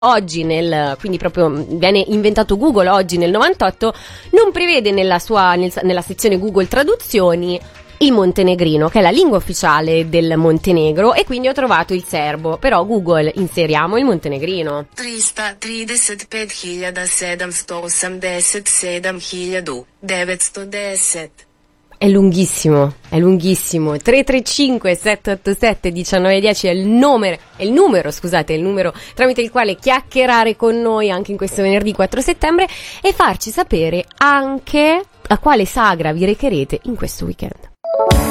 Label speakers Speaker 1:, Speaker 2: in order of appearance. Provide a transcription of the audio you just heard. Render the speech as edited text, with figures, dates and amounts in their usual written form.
Speaker 1: oggi quindi proprio viene inventato Google oggi nel 98, non prevede nella sezione Google Traduzioni il montenegrino, che è la lingua ufficiale del Montenegro, e quindi ho trovato il serbo, però Google inseriamo il montenegrino.
Speaker 2: 335.787.910.
Speaker 1: È lunghissimo, 335-787-1910 è il numero tramite il quale chiacchierare con noi anche in questo venerdì 4 settembre e farci sapere anche a quale sagra vi recherete in questo weekend.